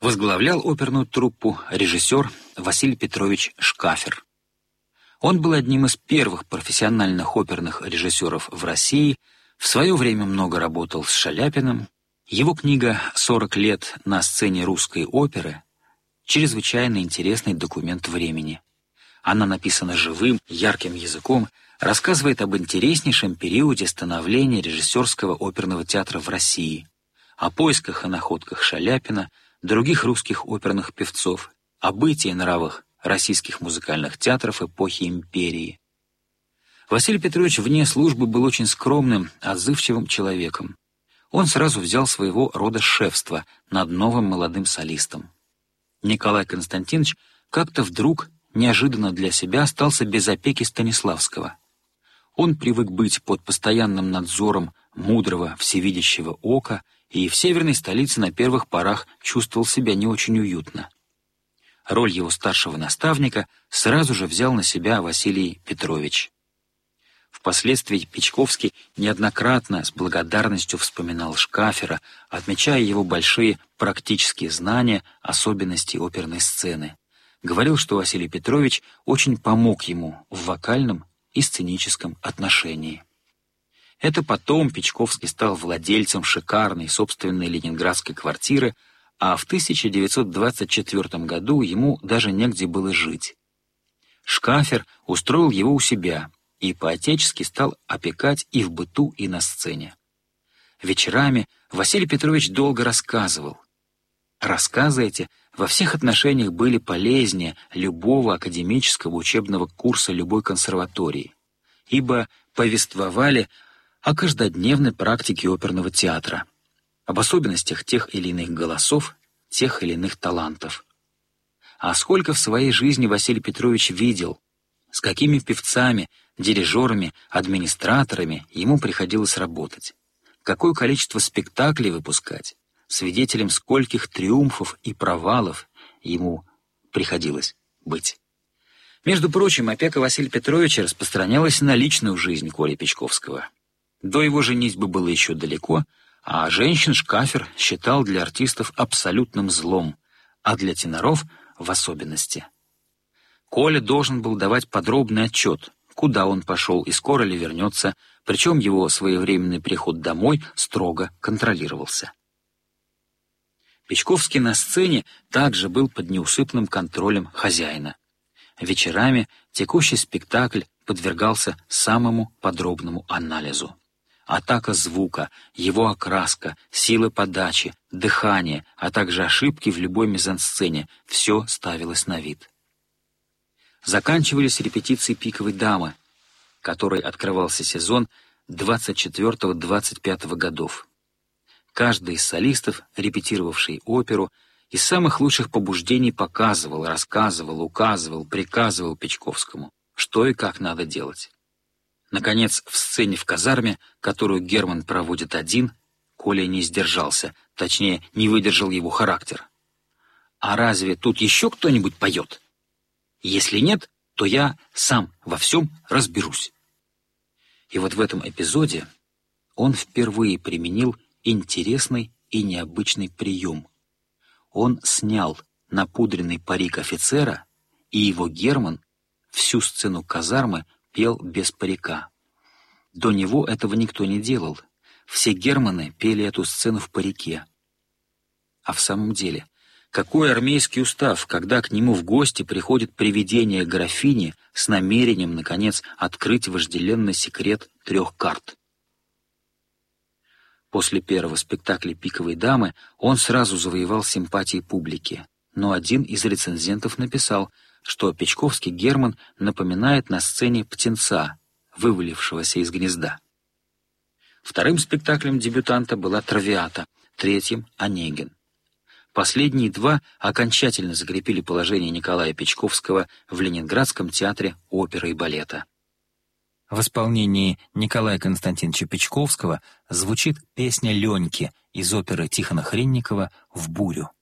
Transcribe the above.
Возглавлял оперную труппу режиссер Василий Петрович Шкафер. Он был одним из первых профессиональных оперных режиссеров в России, в свое время много работал с Шаляпиным. Его книга «40 лет на сцене русской оперы» — чрезвычайно интересный документ времени. Она написана живым, ярким языком, рассказывает об интереснейшем периоде становления режиссерского оперного театра в России, о поисках и находках Шаляпина, других русских оперных певцов, о бытии и нравах российских музыкальных театров эпохи империи. Василий Петрович вне службы был очень скромным, отзывчивым человеком. Он сразу взял своего рода шефство над новым молодым солистом. Николай Константинович как-то вдруг, неожиданно для себя, остался без опеки Станиславского. Он привык быть под постоянным надзором мудрого, всевидящего ока и в северной столице на первых порах чувствовал себя не очень уютно. Роль его старшего наставника сразу же взял на себя Василий Петрович. Впоследствии Печковский неоднократно с благодарностью вспоминал Шкафера, отмечая его большие практические знания особенностей оперной сцены. Говорил, что Василий Петрович очень помог ему в вокальном и сценическом отношении. Это потом Печковский стал владельцем шикарной собственной ленинградской квартиры, а в 1924 году ему даже негде было жить. Шкафер устроил его у себя и по-отечески стал опекать и в быту, и на сцене. Вечерами Василий Петрович долго рассказывал. Рассказы эти во всех отношениях были полезнее любого академического учебного курса любой консерватории, ибо повествовали о каждодневной практике оперного театра, об особенностях тех или иных голосов, тех или иных талантов. А сколько в своей жизни Василий Петрович видел, с какими певцами, дирижерами, администраторами ему приходилось работать, какое количество спектаклей выпускать, свидетелем скольких триумфов и провалов ему приходилось быть. Между прочим, опека Василия Петровича распространялась на личную жизнь Коли Печковского. До его женитьбы было еще далеко, а женщин Шкафер считал для артистов абсолютным злом, а для теноров в особенности. Коля должен был давать подробный отчет, куда он пошел и скоро ли вернется, причем его своевременный приход домой строго контролировался. Печковский на сцене также был под неусыпным контролем хозяина. Вечерами текущий спектакль подвергался самому подробному анализу. Атака звука, его окраска, сила подачи, дыхание, а также ошибки в любой мизансцене — все ставилось на вид. Заканчивались репетиции «Пиковой дамы», которой открывался сезон 24-25 годов. Каждый из солистов, репетировавший оперу, из самых лучших побуждений показывал, рассказывал, указывал, приказывал Печковскому, что и как надо делать. Наконец, в сцене в казарме, которую Герман проводит один, Коля не сдержался, точнее, не выдержал его характер. «А разве тут еще кто-нибудь поет? Если нет, то я сам во всем разберусь». И вот в этом эпизоде он впервые применил интересный и необычный прием. Он снял напудренный парик офицера, и его Герман всю сцену казармы пел без парика. До него этого никто не делал. Все Германы пели эту сцену в парике. А в самом деле, какой армейский устав, когда к нему в гости приходит привидение графини с намерением, наконец, открыть вожделенный секрет 3 карт? После первого спектакля «Пиковой дамы» он сразу завоевал симпатии публики, но один из рецензентов написал, что Печковский Герман напоминает на сцене птенца, вывалившегося из гнезда. Вторым спектаклем дебютанта была «Травиата», третьим — «Онегин». Последние два окончательно закрепили положение Николая Печковского в Ленинградском театре оперы и балета. В исполнении Николая Константиновича Печковского звучит песня «Леньки» из оперы Тихона Хренникова «В бурю».